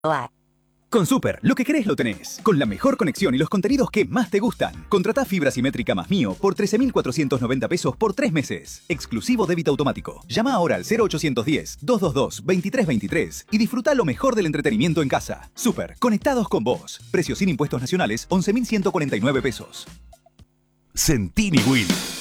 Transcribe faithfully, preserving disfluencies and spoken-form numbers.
Con Super, lo que querés lo tenés. Con la mejor conexión y los contenidos que más te gustan. Contratá fibra simétrica más Mío por trece mil cuatrocientos noventa pesos por tres meses. Exclusivo débito automático. Llama ahora al cero ochocientos diez, doscientos veintidós, veintitrés veintitrés y disfruta lo mejor del entretenimiento en casa. Super, conectados con vos. Precio sin impuestos nacionales, once mil ciento cuarenta y nueve pesos. Centini Win.